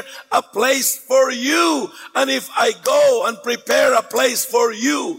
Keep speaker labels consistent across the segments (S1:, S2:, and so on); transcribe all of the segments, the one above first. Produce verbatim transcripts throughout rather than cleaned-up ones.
S1: a place for you. And if I go and prepare a place for you,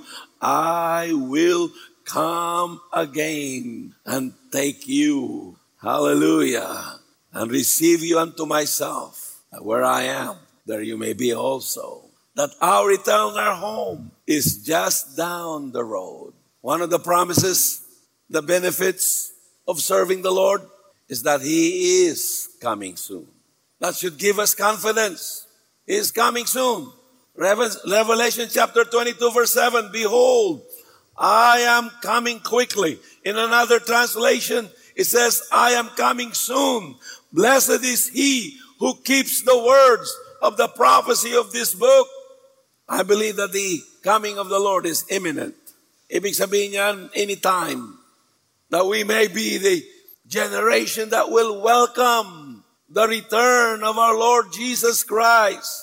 S1: I will come again and take you. Hallelujah. And receive you unto myself. Where I am, there you may be also. That our eternal home is just down the road. One of the promises, the benefits of serving the Lord is that He is coming soon. That should give us confidence. He is coming soon. Revelation chapter twenty-two verse seven, behold, I am coming quickly. In another translation, it says, I am coming soon. Blessed is he who keeps the words of the prophecy of this book. I believe that the coming of the Lord is imminent. Ibig sabihin yan, anytime. That we may be the generation that will welcome the return of our Lord Jesus Christ.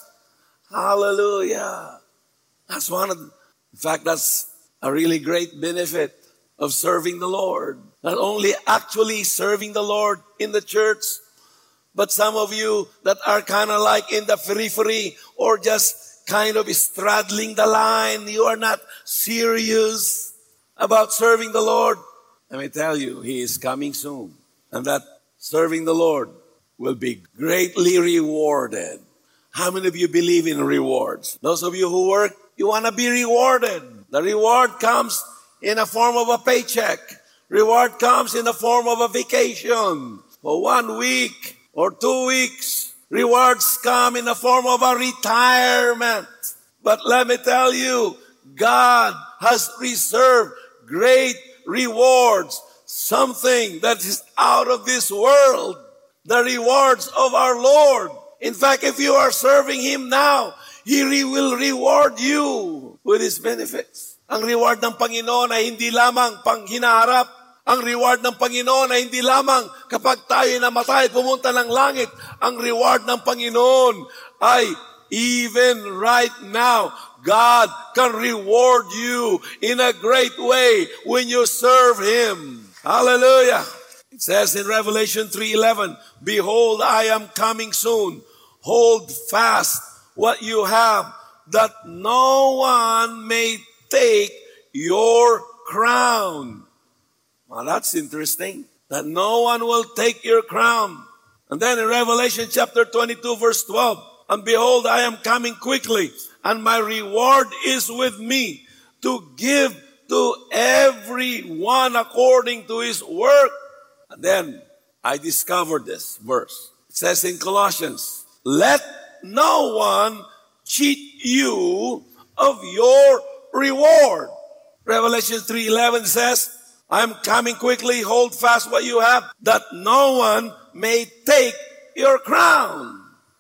S1: Hallelujah. That's one of the, in fact, that's a really great benefit of serving the Lord. Not only actually serving the Lord in the church, but some of you that are kind of like in the periphery or just kind of straddling the line, you are not serious about serving the Lord. Let me tell you, He is coming soon. And that serving the Lord will be greatly rewarded. How many of you believe in rewards? Those of you who work, you want to be rewarded. The reward comes in the form of a paycheck. Reward comes in the form of a vacation for one week or two weeks. Rewards come in the form of a retirement. But let me tell you, God has reserved great rewards, something that is out of this world, the rewards of our Lord. In fact, if you are serving Him now, He re- will reward you with His benefits. Ang reward ng Panginoon ay hindi lamang pang hinaharap. Ang reward ng Panginoon ay hindi lamang kapag tayo namatay, pumunta ng langit. Ang reward ng Panginoon ay even right now, God can reward you in a great way when you serve Him. Hallelujah. It says in Revelation three eleven, behold, I am coming soon. Hold fast what you have, that no one may take your crown. Well, that's interesting. That no one will take your crown. And then in Revelation chapter twenty-two verse twelve, and behold, I am coming quickly, and my reward is with me to give to everyone according to his work. And then I discovered this verse. It says in Colossians, let no one cheat you of your reward. Revelation three eleven says, I am coming quickly, hold fast what you have, that no one may take your crown.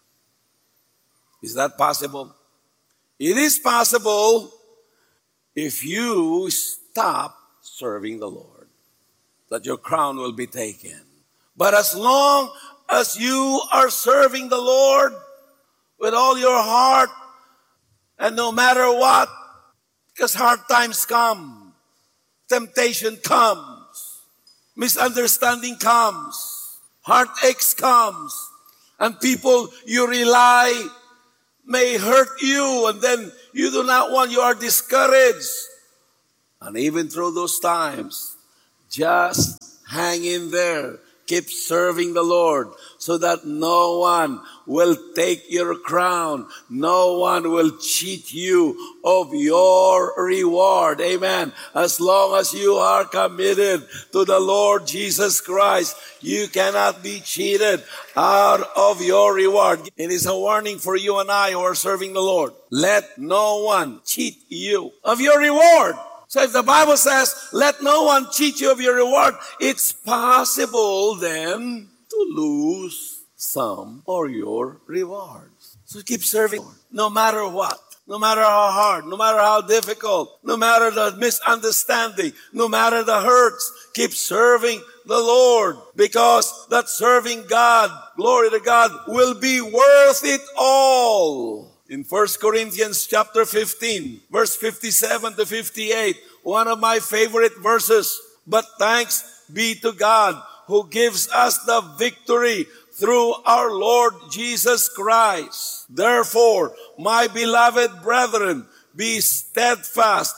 S1: Is that possible? It is possible if you stop serving the Lord, that your crown will be taken. But as long as you are serving the Lord with all your heart, and no matter what, because hard times come, temptation comes, misunderstanding comes, heartaches comes, and people you rely may hurt you, and then you do not want, you are discouraged. And even through those times, just hang in there. Keep serving the Lord so that no one will take your crown. No one will cheat you of your reward. Amen. As long as you are committed to the Lord Jesus Christ, you cannot be cheated out of your reward. It is a warning for you and I who are serving the Lord. Let no one cheat you of your reward. So if the Bible says, let no one cheat you of your reward, it's possible then to lose some of your rewards. So keep serving, no matter what, no matter how hard, no matter how difficult, no matter the misunderstanding, no matter the hurts, keep serving the Lord, because that serving God, glory to God, will be worth it all. In First Corinthians chapter fifteen, verse fifty-seven to fifty-eight, one of my favorite verses, but thanks be to God who gives us the victory through our Lord Jesus Christ. Therefore, my beloved brethren, be steadfast,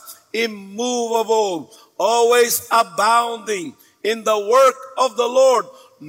S1: immovable, always abounding in the work of the Lord,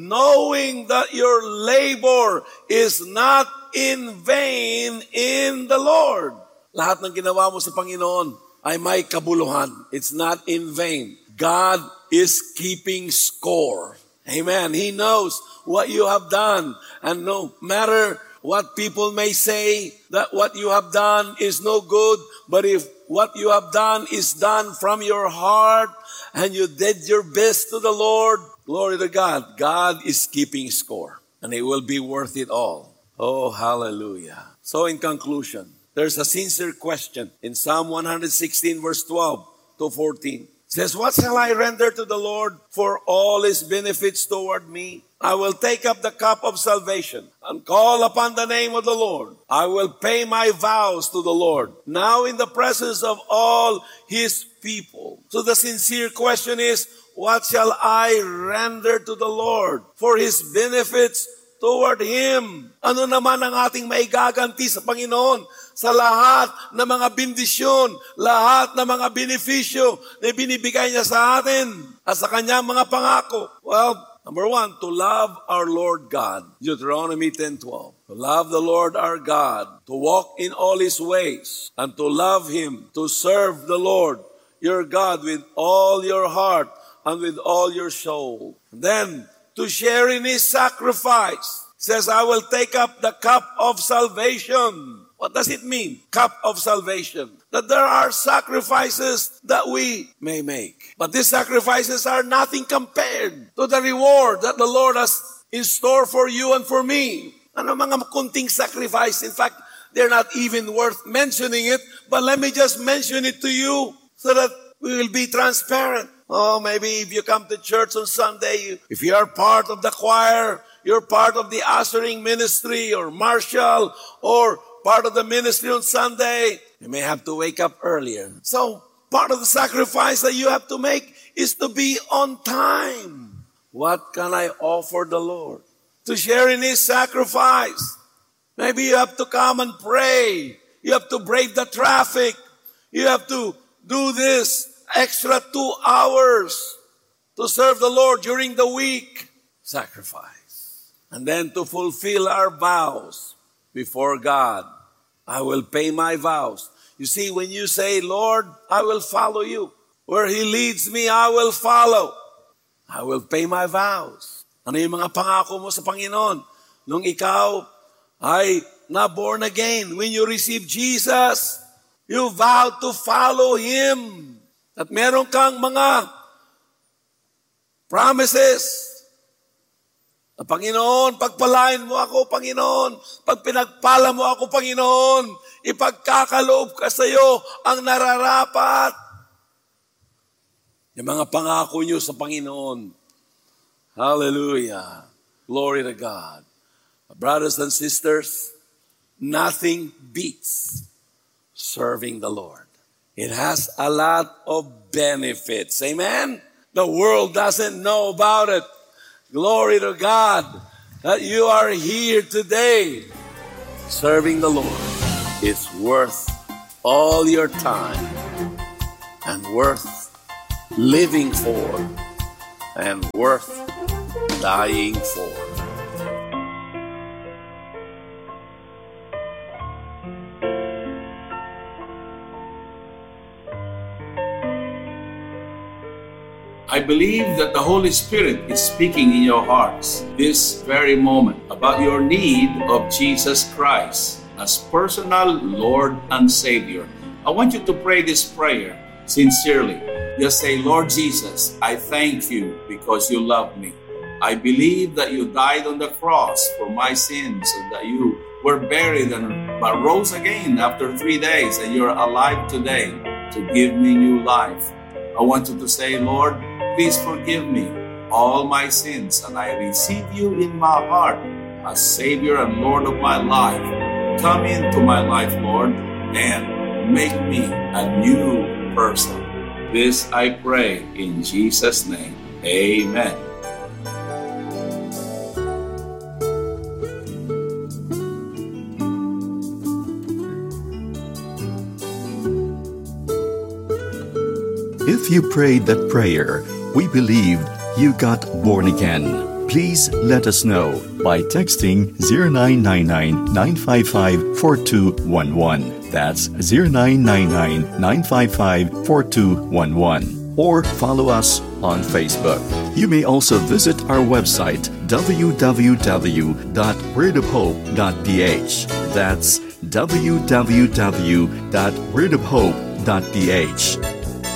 S1: knowing that your labor is not in vain in the Lord. Lahat ng ginawa mo sa Panginoon ay may kabuluhan. It's not in vain. God is keeping score. Amen. He knows what you have done. And no matter what people may say, that what you have done is no good, but if what you have done is done from your heart and you did your best to the Lord, glory to God. God is keeping score and it will be worth it all. Oh, hallelujah. So in conclusion, there's a sincere question in Psalm one sixteen verse twelve to fourteen. It says, what shall I render to the Lord for all his benefits toward me? I will take up the cup of salvation and call upon the name of the Lord. I will pay my vows to the Lord, now in the presence of all his people. So the sincere question is, what shall I render to the Lord for his benefits toward him? Ano naman ang ating maigaganti sa Panginoon sa lahat ng mga bendisyon, lahat ng mga benepisyo na binibigay niya sa atin at sa kanyang mga pangako? Well, number one, to love our Lord God. Deuteronomy ten twelve. To love the Lord our God, to walk in all his ways, and to love him, to serve the Lord your God with all your heart and with all your soul. And then, to share in his sacrifice. It says, I will take up the cup of salvation. What does it mean? Cup of salvation. That there are sacrifices that we may make. But these sacrifices are nothing compared to the reward that the Lord has in store for you and for me. Ano mga kunting sacrifice? In fact, they're not even worth mentioning it. But let me just mention it to you so that we will be transparent. Oh, maybe if you come to church on Sunday, if you are part of the choir, you're part of the ushering ministry or marshal or part of the ministry on Sunday, you may have to wake up earlier. So part of the sacrifice that you have to make is to be on time. What can I offer the Lord? To share in his sacrifice. Maybe you have to come and pray. You have to brave the traffic. You have to do this extra two hours to serve the Lord during the week. Sacrifice. And then to fulfill our vows before God. I will pay my vows. You see, when you say, Lord, I will follow you. Where he leads me, I will follow. I will pay my vows. Ano yung mga pangako mo sa Panginoon? Nung ikaw ay na-born again, when you receive Jesus, you vow to follow him. At meron kang mga promises. Na Panginoon, pagpalain mo ako, Panginoon. Pag pinagpala mo ako, Panginoon, ipagkakaloob ka sa iyo ang nararapat. Yung mga pangako niyo sa Panginoon. Hallelujah. Glory to God. Brothers and sisters, nothing beats serving the Lord. It has a lot of benefits. Amen? The world doesn't know about it. Glory to God that you are here today serving the Lord. It's worth all your time and worth living for and worth dying for.
S2: I believe that the Holy Spirit is speaking in your hearts this very moment about your need of Jesus Christ as personal Lord and Savior. I want you to pray this prayer sincerely. Just say, Lord Jesus, I thank you because you love me. I believe that you died on the cross for my sins and that you were buried and but rose again after three days and you're alive today to give me new life. I want you to say, Lord, please forgive me all my sins, and I receive you in my heart as Savior and Lord of my life. Come into my life, Lord, and make me a new person. This I pray in Jesus' name. Amen.
S3: If you prayed that prayer, we believe you got born again. Please let us know by texting zero nine nine nine, nine five five, four two one one. That's zero nine nine nine, nine five five, four two one one. Or follow us on Facebook. You may also visit our website, w w w dot word of hope dot p h. That's w w w dot word of hope dot p h.